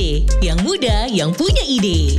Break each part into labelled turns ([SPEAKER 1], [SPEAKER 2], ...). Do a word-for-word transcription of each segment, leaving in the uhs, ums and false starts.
[SPEAKER 1] Ide, yang muda yang punya ide.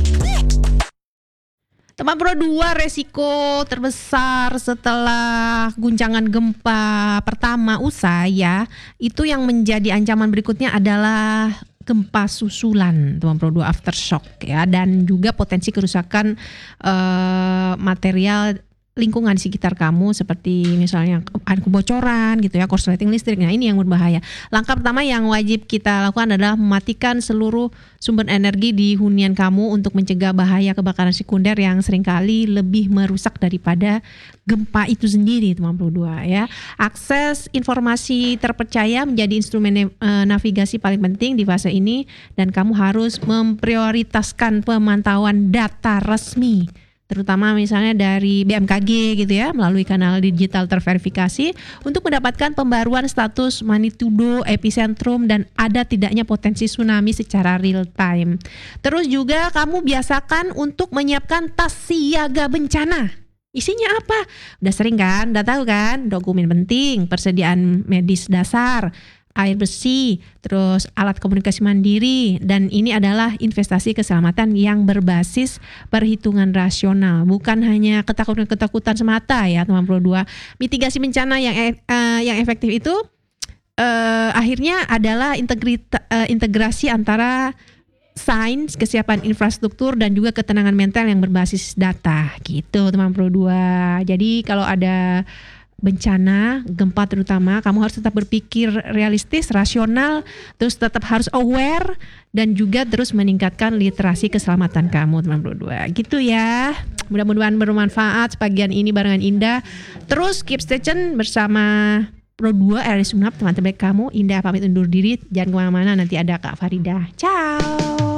[SPEAKER 2] Teman Pro dua, resiko terbesar setelah guncangan gempa pertama usai ya, itu yang menjadi ancaman berikutnya adalah gempa susulan, teman Pro dua, aftershock ya, dan juga potensi kerusakan uh, material lingkungan di sekitar kamu seperti misalnya ada kebocoran gitu ya, korsleting listrik. Nah, ini yang berbahaya. Langkah pertama yang wajib kita lakukan adalah mematikan seluruh sumber energi di hunian kamu untuk mencegah bahaya kebakaran sekunder yang seringkali lebih merusak daripada gempa itu sendiri, teman Pro dua ya. Akses informasi terpercaya menjadi instrumen eh, navigasi paling penting di fase ini, dan kamu harus memprioritaskan pemantauan data resmi, terutama misalnya dari B M K G gitu ya, melalui kanal digital terverifikasi untuk mendapatkan pembaruan status magnitudo, epicentrum, dan ada tidaknya potensi tsunami secara real time. Terus juga kamu biasakan untuk menyiapkan tas siaga bencana. Isinya apa? Udah sering kan? Udah tahu kan? Dokumen penting, persediaan medis dasar, air bersih, terus alat komunikasi mandiri, dan ini adalah investasi keselamatan yang berbasis perhitungan rasional, bukan hanya ketakutan-ketakutan semata ya, teman Pro dua. Mitigasi bencana yang uh, yang efektif itu uh, akhirnya adalah integrita, uh, integrasi antara sains, kesiapan infrastruktur, dan juga ketenangan mental yang berbasis data gitu, teman Pro dua. Jadi kalau ada bencana, gempa terutama, kamu harus tetap berpikir realistis, rasional, terus tetap harus aware, dan juga terus meningkatkan literasi keselamatan kamu, teman Pro dua. Gitu ya. Mudah-mudahan bermanfaat sebagian ini barengan Indah. Terus keep stay tune bersama Pro dua, R S Sunap, teman terbaik kamu. Indah pamit undur diri, jangan kemana-mana, nanti ada Kak Farida. Ciao.